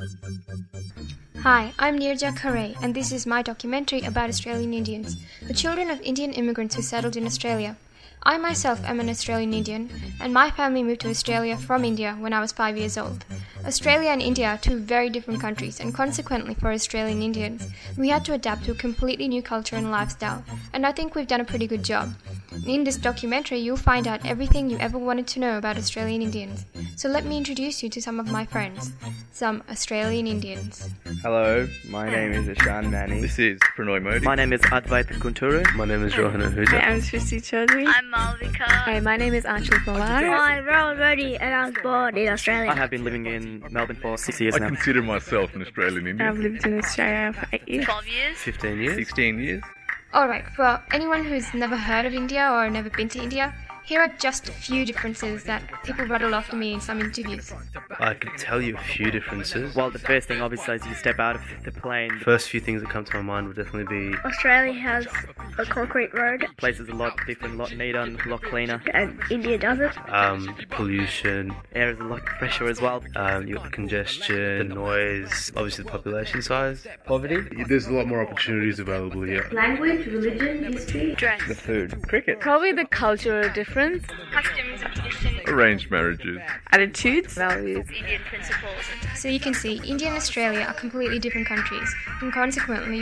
Hi, I'm Nirja Khare, and this is my documentary about Australian Indians, the children of Indian immigrants who settled in Australia. I myself am an Australian Indian, and my family moved to Australia from India when I was 5 years old. Australia and India are two very different countries, and consequently for Australian Indians, we had to adapt to a completely new culture and lifestyle, and I think we've done a pretty good job. In this documentary, you'll find out everything you ever wanted to know about Australian Indians. So let me introduce you to some of my friends, some Australian Indians. Hello, my name is Ishan Nani. This is Pranoy Modi. My name is Advait Kunturu. My name is Rohan Ahuja. Hi, I'm Srishti Chaudhary. I'm Malvika. Hi, my name is Anshul Pawar. I'm Rowan Modi and I was born in Australia. I have been living in Melbourne for 6 years I now. consider myself an Australian Indian. I've lived in Australia for 8 years. 12 years. 15 years. 16 years. Alright, for anyone who's never heard of India or never been to India, here are just a few differences that people rattle off to me in some interviews. I could tell you a few differences. Well, the first thing, obviously, as you step out of the plane, the First few things that come to my mind would definitely be Australia has a concrete road place is a lot different, a lot neater, and a lot cleaner. and India doesn't. pollution, Air is a lot fresher as well. you got the congestion, the noise, obviously the population size, poverty. There's a lot more opportunities available here. Language, religion, history, Dress. The food. Cricket. Probably the cultural difference, customs and traditions. Arranged marriages. attitudes, values. Indian principles. So you can see, India and Australia are completely different countries, and consequently